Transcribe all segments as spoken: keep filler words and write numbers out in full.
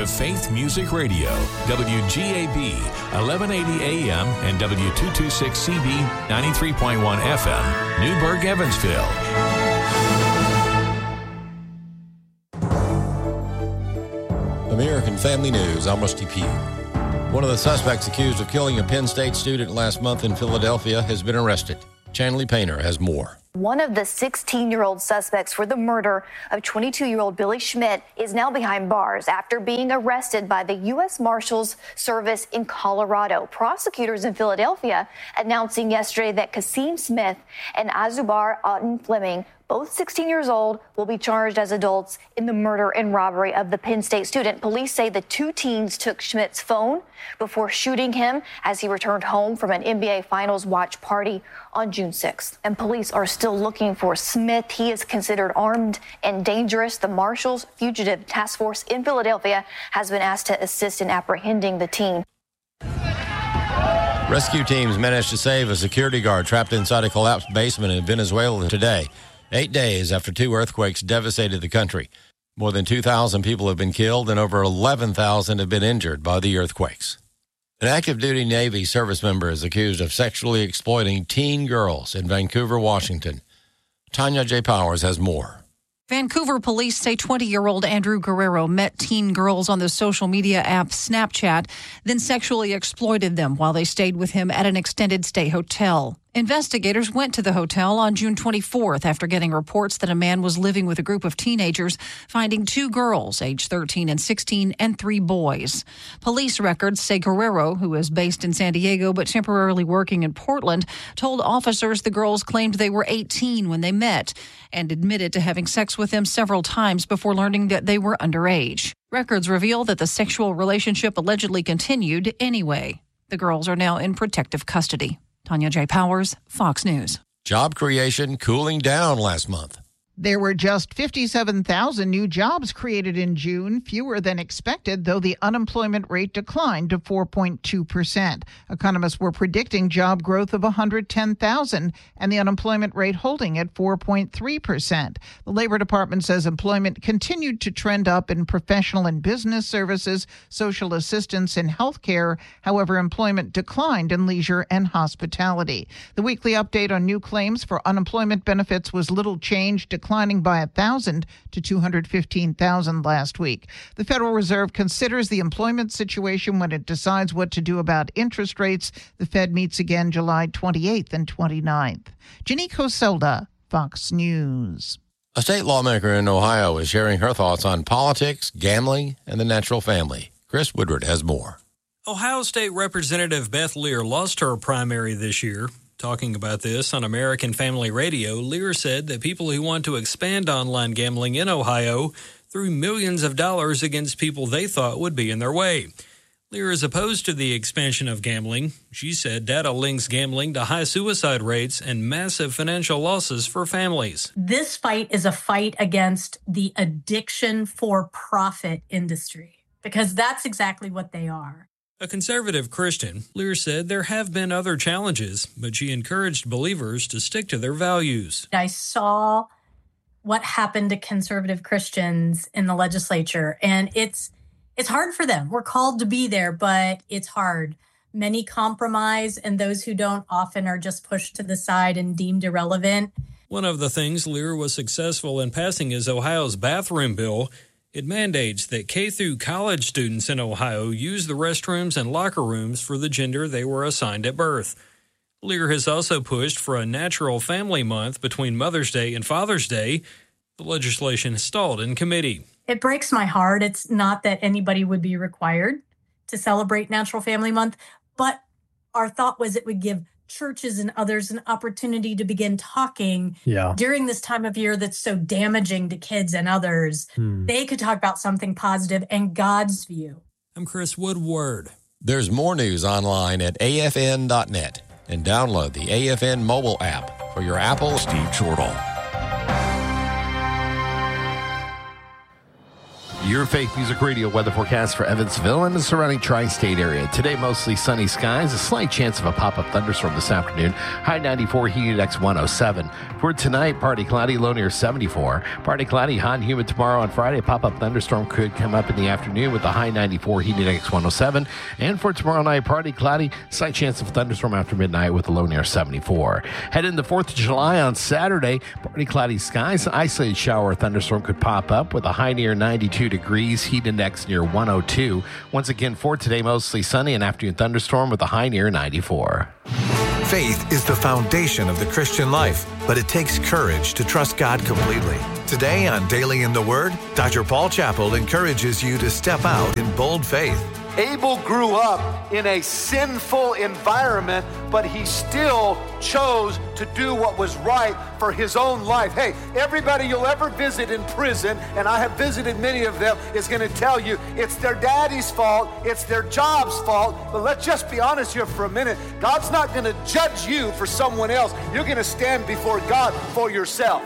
to Faith Music Radio, W G A B, eleven eighty A M and W two twenty-six C B, ninety-three point one F M, Newburgh, Evansville. American Family News, I'm Rusty Pugh. One of the suspects accused of killing a Penn State student last month in Philadelphia has been arrested. Chanley Painter has more. One of the sixteen-year-old suspects for the murder of twenty-two-year-old Billy Schmidt is now behind bars after being arrested by the U S Marshals Service in Colorado. Prosecutors in Philadelphia announcing yesterday that Kasim Smith and Azubar Auten Fleming, both sixteen years old, will be charged as adults in the murder and robbery of the Penn State student. Police say the two teens took Schmidt's phone before shooting him as he returned home from an N B A Finals watch party on June sixth. And police are still looking for Smith. He is considered armed and dangerous. The Marshals Fugitive Task Force in Philadelphia has been asked to assist in apprehending the teen. Rescue teams managed to save a security guard trapped inside a collapsed basement in Venezuela today, eight days after two earthquakes devastated the country. More than two thousand people have been killed and over eleven thousand have been injured by the earthquakes. An active-duty Navy service member is accused of sexually exploiting teen girls in Vancouver, Washington. Tanya J. Powers has more. Vancouver police say twenty-year-old Andrew Guerrero met teen girls on the social media app Snapchat, then sexually exploited them while they stayed with him at an extended stay hotel. Investigators went to the hotel on June twenty-fourth after getting reports that a man was living with a group of teenagers, finding two girls, aged thirteen and sixteen, and three boys. Police records say Guerrero, who is based in San Diego but temporarily working in Portland, told officers the girls claimed they were eighteen when they met and admitted to having sex with them several times before learning that they were underage. Records reveal that the sexual relationship allegedly continued anyway. The girls are now in protective custody. Tanya J. Powers, Fox News. Job creation cooling down last month. There were just fifty-seven thousand new jobs created in June, fewer than expected, though the unemployment rate declined to four point two percent. Economists were predicting job growth of one hundred ten thousand and the unemployment rate holding at four point three percent. The Labor Department says employment continued to trend up in professional and business services, social assistance, and health care. However, employment declined in leisure and hospitality. The weekly update on new claims for unemployment benefits was little changed, declining by one thousand to two hundred fifteen thousand last week. The Federal Reserve considers the employment situation when it decides what to do about interest rates. The Fed meets again July twenty-eighth and twenty-ninth. Janique Hoselda, Fox News. A state lawmaker in Ohio is sharing her thoughts on politics, gambling, and the natural family. Chris Woodward has more. Ohio State Representative Beth Lear lost her primary this year. Talking about this on American Family Radio, Lear said that people who want to expand online gambling in Ohio threw millions of dollars against people they thought would be in their way. Lear is opposed to the expansion of gambling. She said data links gambling to high suicide rates and massive financial losses for families. This fight is a fight against the addiction for profit industry, because that's exactly what they are. A conservative Christian, Lear said there have been other challenges, but she encouraged believers to stick to their values. I saw what happened to conservative Christians in the legislature, and it's it's hard for them. We're called to be there, but it's hard. Many compromise, and those who don't often are just pushed to the side and deemed irrelevant. One of the things Lear was successful in passing is Ohio's bathroom bill. It mandates that K through college students in Ohio use the restrooms and locker rooms for the gender they were assigned at birth. Lear has also pushed for a natural family month between Mother's Day and Father's Day. The legislation stalled in committee. It breaks my heart. It's not that anybody would be required to celebrate Natural Family Month, but our thought was it would give churches and others an opportunity to begin talking yeah. during this time of year that's so damaging to kids and others. Hmm. They could talk about something positive and God's view. I'm Chris Woodward. There's more news online at A F N dot net and download the A F N mobile app for your Apple. Steve Chortle. Your Faith Music Radio weather forecast for Evansville and the surrounding tri-state area. Today, mostly sunny skies, a slight chance of a pop-up thunderstorm this afternoon. High ninety-four, humid index one oh seven. For tonight, partly cloudy, low near seventy-four. Partly cloudy, hot and humid tomorrow. On Friday, a pop-up thunderstorm could come up in the afternoon with a high ninety-four, humid index one oh seven. And for tomorrow night, partly cloudy, slight chance of a thunderstorm after midnight with a low near seventy-four. Head into the fourth of July on Saturday, partly cloudy skies, an isolated shower or thunderstorm could pop up with a high near ninety-two degrees, heat index near one oh two. Once again, for today, mostly sunny, an afternoon thunderstorm with a high near ninety-four. Faith is the foundation of the Christian life, but it takes courage to trust God completely. Today on Daily in the Word, Doctor Paul Chappell encourages you to step out in bold faith. Abel grew up in a sinful environment, but he still chose to do what was right for his own life. Hey, everybody you'll ever visit in prison, and I have visited many of them, is going to tell you it's their daddy's fault, it's their job's fault. But let's just be honest here for a minute. God's not going to judge you for someone else. You're going to stand before God for yourself.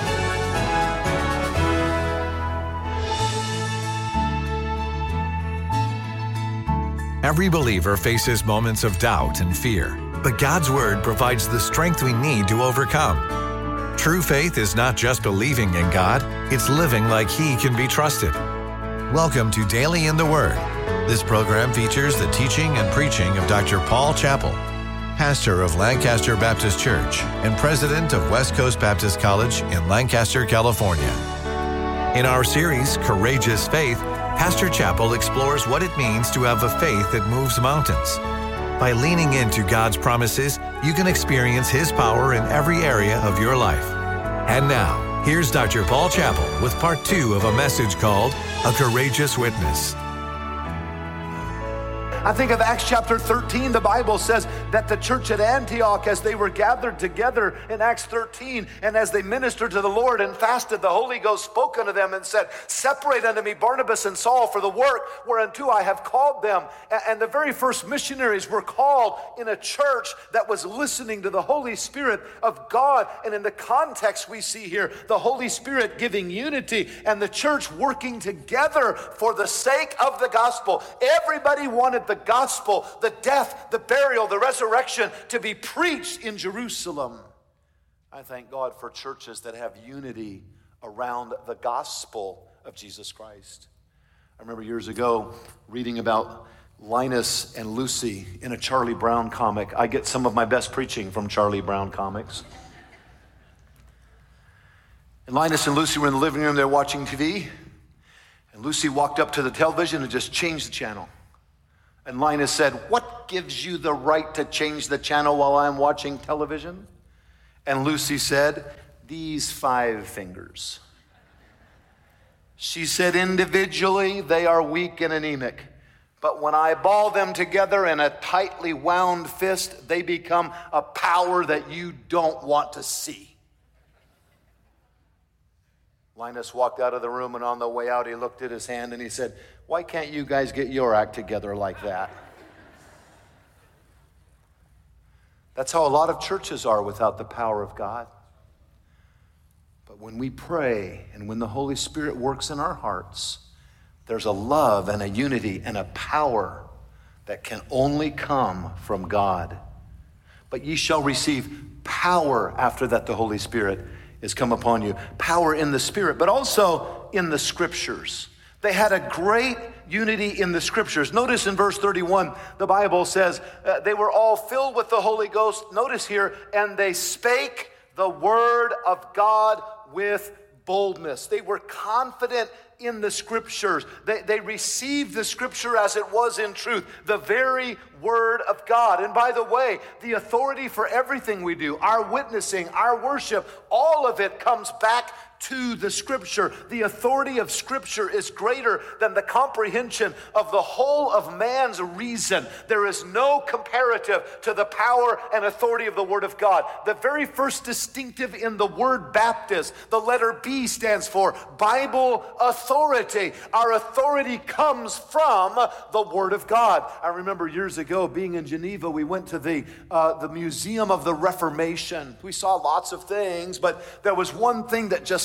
Every believer faces moments of doubt and fear, but God's Word provides the strength we need to overcome. True faith is not just believing in God, it's living like He can be trusted. Welcome to Daily in the Word. This program features the teaching and preaching of Doctor Paul Chappell, pastor of Lancaster Baptist Church and president of West Coast Baptist College in Lancaster, California. In our series, Courageous Faith, Pastor Chappell explores what it means to have a faith that moves mountains. By leaning into God's promises, you can experience His power in every area of your life. And now, here's Doctor Paul Chappell with part two of a message called A Courageous Witness. I think of Acts chapter thirteen. The Bible says that the church at Antioch, as they were gathered together in Acts thirteen, and as they ministered to the Lord and fasted, the Holy Ghost spoke unto them and said, "Separate unto me Barnabas and Saul for the work whereunto I have called them." And the very first missionaries were called in a church that was listening to the Holy Spirit of God. And in the context we see here, the Holy Spirit giving unity and the church working together for the sake of the gospel. Everybody wanted the gospel, the death, the burial, the resurrection to be preached in Jerusalem. I thank God for churches that have unity around the gospel of Jesus Christ. I remember years ago reading about Linus and Lucy in a Charlie Brown comic. I get some of my best preaching from Charlie Brown comics. And Linus and Lucy were in the living room, they're watching T V, and Lucy walked up to the television and just changed the channel. And Linus said, "What gives you the right to change the channel while I'm watching television?" And Lucy said, "These five fingers." She said, "Individually, they are weak and anemic. But when I ball them together in a tightly wound fist, they become a power that you don't want to see." Linus walked out of the room, and on the way out, he looked at his hand and he said, "Why can't you guys get your act together like that?" That's how a lot of churches are without the power of God. But when we pray and when the Holy Spirit works in our hearts, there's a love and a unity and a power that can only come from God. But ye shall receive power after that the Holy Spirit is come upon you. Power in the Spirit, but also in the Scriptures. They had a great unity in the Scriptures. Notice in verse thirty-one, the Bible says uh, they were all filled with the Holy Ghost. Notice here, and they spake the word of God with boldness. They were confident in the Scriptures. They, they received the Scripture as it was in truth, the very word of God. And by the way, the authority for everything we do, our witnessing, our worship, all of it comes back to the Scripture. The authority of Scripture is greater than the comprehension of the whole of man's reason. There is no comparative to the power and authority of the Word of God. The very first distinctive in the word Baptist, the letter B stands for Bible authority. Our authority comes from the Word of God. I remember years ago being in Geneva, we went to the, uh, the Museum of the Reformation. We saw lots of things, but there was one thing that just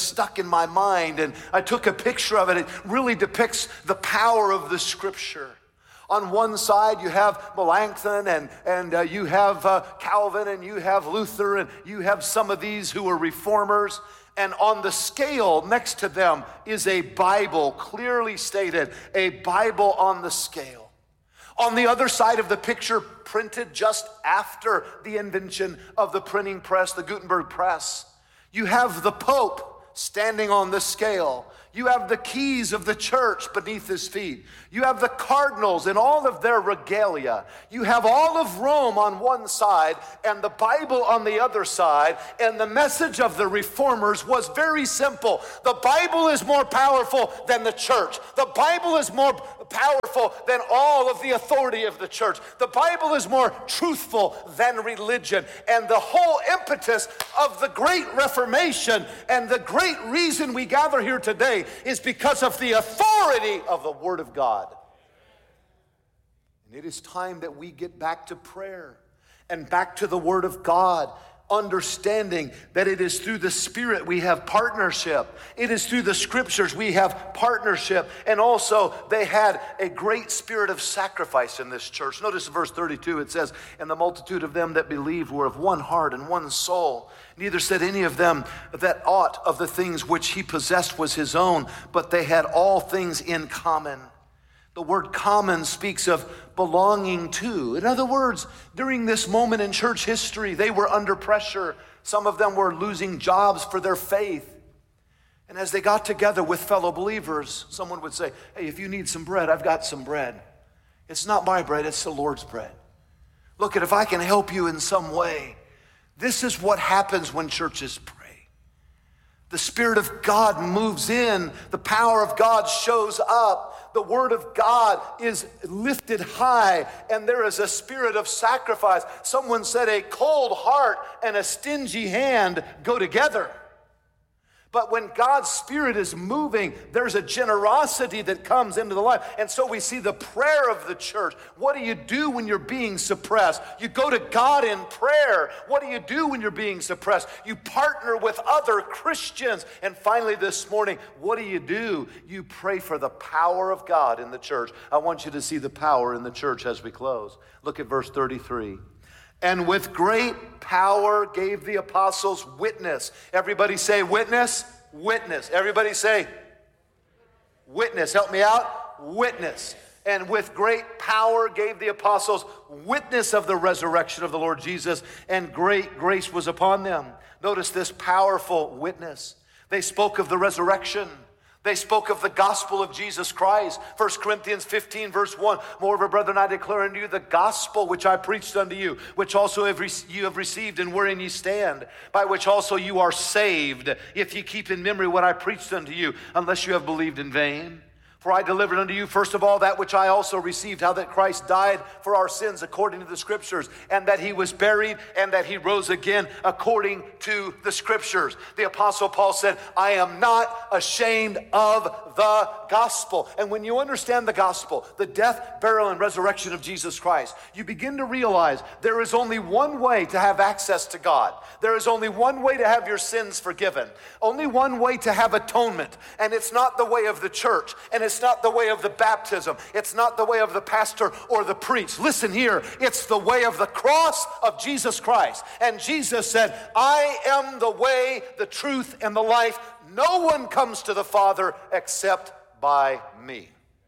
just stuck in my mind, and I took a picture of it. It really depicts the power of the Scripture. On one side, you have Melanchthon, and, and uh, you have uh, Calvin, and you have Luther, and you have some of these who are reformers. And on the scale next to them is a Bible, clearly stated, a Bible on the scale. On the other side of the picture, printed just after the invention of the printing press, the Gutenberg press, you have the Pope standing on the scale. You have the keys of the church beneath his feet. You have the cardinals in all of their regalia. You have all of Rome on one side and the Bible on the other side. And the message of the reformers was very simple. The Bible is more powerful than the church. The Bible is more powerful than all of the authority of the church. The Bible is more truthful than religion. And the whole impetus of the Great Reformation and the great reason we gather here today is because of the authority of the Word of God. And it is time that we get back to prayer and back to the Word of God, understanding that it is through the Spirit we have partnership. It is through the Scriptures we have partnership. And also, they had a great spirit of sacrifice in this church. Notice in verse thirty-two, it says, "And the multitude of them that believed were of one heart and one soul. Neither said any of them that aught of the things which he possessed was his own, but they had all things in common." The word common speaks of belonging to. In other words, during this moment in church history, they were under pressure. Some of them were losing jobs for their faith. And as they got together with fellow believers, someone would say, "Hey, if you need some bread, I've got some bread. It's not my bread, it's the Lord's bread. Look, at if I can help you in some way." This is what happens when churches pray. The Spirit of God moves in. The power of God shows up. The Word of God is lifted high, and there is a spirit of sacrifice. Someone said a cold heart and a stingy hand go together. But when God's Spirit is moving, there's a generosity that comes into the life. And so we see the prayer of the church. What do you do when you're being suppressed? You go to God in prayer. What do you do when you're being suppressed? You partner with other Christians. And finally this morning, what do you do? You pray for the power of God in the church. I want you to see the power in the church as we close. Look at verse thirty-three. "And with great power gave the apostles witness." Everybody say witness, witness. Everybody say witness. Help me out. Witness. "And with great power gave the apostles witness of the resurrection of the Lord Jesus, and great grace was upon them." Notice this powerful witness. They spoke of the resurrection. They spoke of the gospel of Jesus Christ. First Corinthians fifteen, verse one, "Moreover, brethren, I declare unto you the gospel which I preached unto you, which also have re- you have received, and wherein ye stand, by which also you are saved, if ye keep in memory what I preached unto you, unless you have believed in vain. For I delivered unto you first of all that which I also received, how that Christ died for our sins according to the Scriptures, and that he was buried, and that he rose again according to the Scriptures." The Apostle Paul said, "I am not ashamed of the gospel." And when you understand the gospel, the death, burial, and resurrection of Jesus Christ, you begin to realize there is only one way to have access to God. There is only one way to have your sins forgiven. Only one way to have atonement. And it's not the way of the church. And it's It's not the way of the baptism. It's not the way of the pastor or the priest. Listen here, it's the way of the cross of Jesus Christ. And Jesus said, "I am the way, the truth, and the life. No one comes to the Father except by me."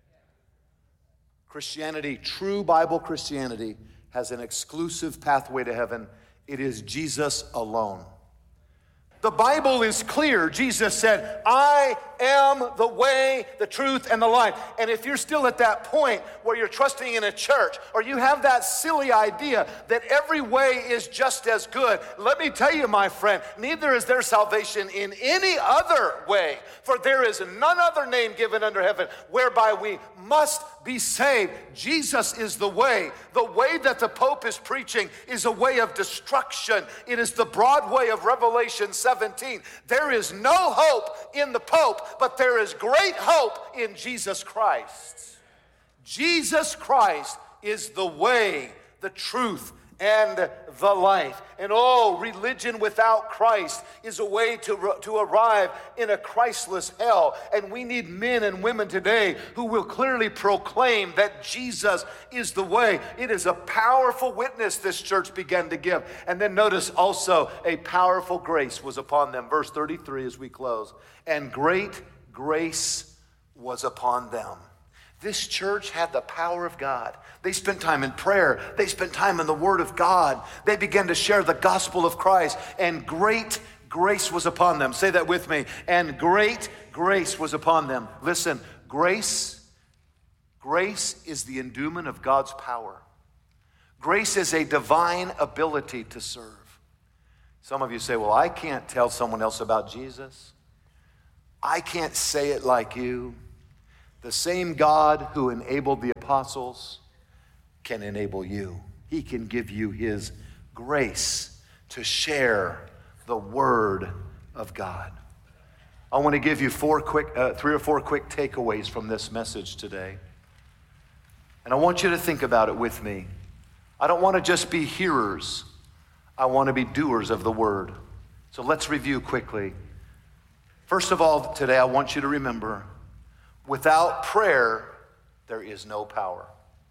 Christianity, true Bible Christianity, has an exclusive pathway to heaven. It is Jesus alone. The Bible is clear. Jesus said, "I am the way, the truth, and the life." And if you're still at that point where you're trusting in a church, or you have that silly idea that every way is just as good, let me tell you, my friend, neither is there salvation in any other way. For there is none other name given under heaven whereby we must be saved. Jesus is the way. The way that the Pope is preaching is a way of destruction. It is the broad way of Revelation seventeen. There is no hope in the Pope, but there is great hope in Jesus Christ. Jesus Christ is the way, the truth, and the life. And oh, religion without Christ is a way to, to arrive in a Christless hell. And we need men and women today who will clearly proclaim that Jesus is the way. It is a powerful witness this church began to give. And then notice also a powerful grace was upon them. Verse thirty-three as we close. And great grace was upon them. This church had the power of God. They spent time in prayer. They spent time in the Word of God. They began to share the gospel of Christ, and great grace was upon them. Say that with me. And great grace was upon them. Listen, grace, grace is the endowment of God's power. Grace is a divine ability to serve. Some of you say, well, I can't tell someone else about Jesus. I can't say it like you. The same God who enabled the apostles can enable you. He can give you his grace to share the word of God. I want to give you four quick, uh, three or four quick takeaways from this message today. And I want you to think about it with me. I don't want to just be hearers. I want to be doers of the word. So let's review quickly. First of all, today I want you to remember, without prayer, there is no power.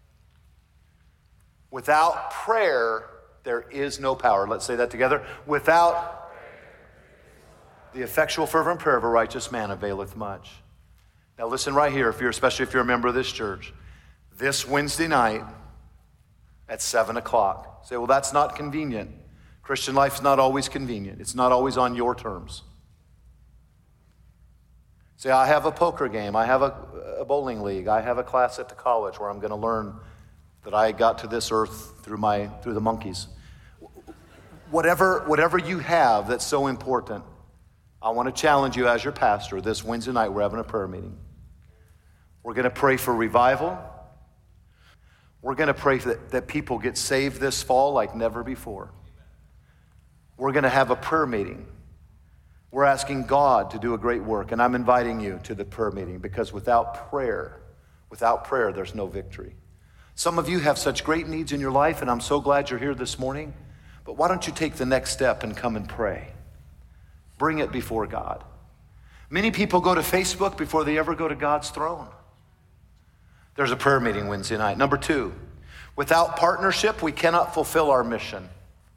Without prayer, there is no power. Let's say that together. Without the effectual fervent prayer of a righteous man availeth much. Now listen right here, if you're, especially if you're a member of this church. This Wednesday night at seven o'clock. Say, well, that's not convenient. Christian life is not always convenient. It's not always on your terms. Say, I have a poker game, I have a, a bowling league, I have a class at the college where I'm going to learn that I got to this earth through my through the monkeys. Whatever, whatever you have that's so important, I want to challenge you as your pastor. This Wednesday night, we're having a prayer meeting. We're going to pray for revival. We're going to pray that, that people get saved this fall like never before. We're going to have a prayer meeting. We're asking God to do a great work, and I'm inviting you to the prayer meeting, because without prayer, without prayer, there's no victory. Some of you have such great needs in your life, and I'm so glad you're here this morning, but why don't you take the next step and come and pray? Bring it before God. Many people go to Facebook before they ever go to God's throne. There's a prayer meeting Wednesday night. Number two, without partnership, we cannot fulfill our mission.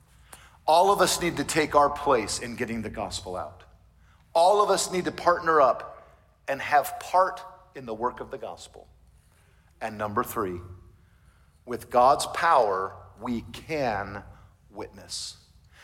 All of us need to take our place in getting the gospel out. All of us need to partner up and have part in the work of the gospel. And number three, with God's power, we can witness.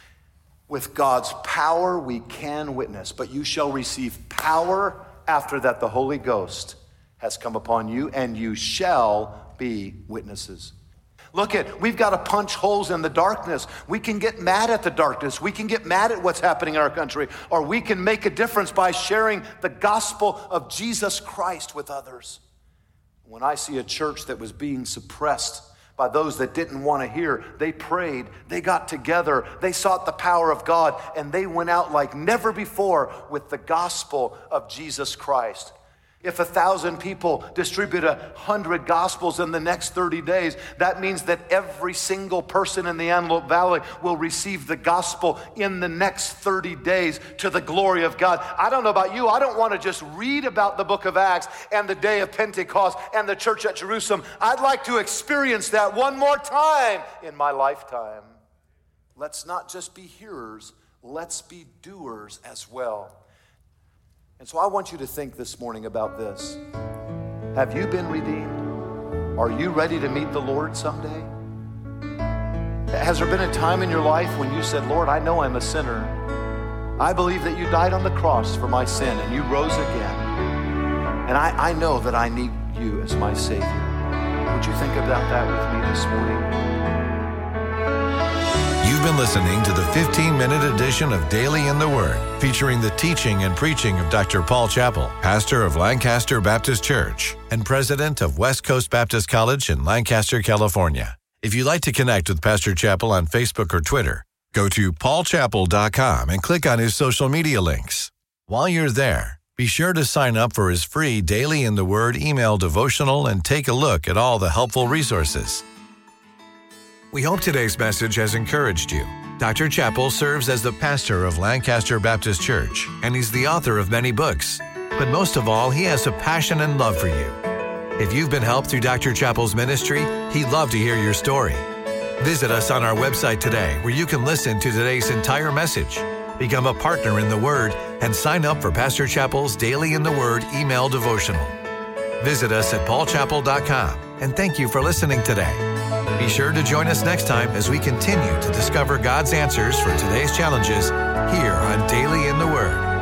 With God's power, we can witness. But you shall receive power after that the Holy Ghost has come upon you, and you shall be witnesses. Look at, we've got to punch holes in the darkness. We can get mad at the darkness. We can get mad at what's happening in our country, or we can make a difference by sharing the gospel of Jesus Christ with others. When I see a church that was being suppressed by those that didn't want to hear, they prayed, they got together, they sought the power of God, and they went out like never before with the gospel of Jesus Christ. If a thousand people distribute a hundred gospels in the next thirty days, that means that every single person in the Antelope Valley will receive the gospel in the next thirty days to the glory of God. I don't know about you. I don't want to just read about the book of Acts and the day of Pentecost and the church at Jerusalem. I'd like to experience that one more time in my lifetime. Let's not just be hearers. Let's be doers as well. And so I want you to think this morning about this. Have you been redeemed? Are you ready to meet the Lord someday? Has there been a time in your life when you said, Lord, I know I'm a sinner. I believe that you died on the cross for my sin and you rose again. And I, I know that I need you as my Savior. Would you think about that with me this morning? You've been listening to the fifteen-minute edition of Daily in the Word, featuring the teaching and preaching of Doctor Paul Chappell, pastor of Lancaster Baptist Church and president of West Coast Baptist College in Lancaster, California. If you'd like to connect with Pastor Chappell on Facebook or Twitter, go to paul chappell dot com and click on his social media links. While you're there, be sure to sign up for his free Daily in the Word email devotional and take a look at all the helpful resources. We hope today's message has encouraged you. Doctor Chappell serves as the pastor of Lancaster Baptist Church, and he's the author of many books. But most of all, he has a passion and love for you. If you've been helped through Doctor Chappell's ministry, he'd love to hear your story. Visit us on our website today, where you can listen to today's entire message, become a partner in the Word, and sign up for Pastor Chappell's Daily in the Word email devotional. Visit us at paul chappell dot com, and thank you for listening today. Be sure to join us next time as we continue to discover God's answers for today's challenges here on Daily in the Word.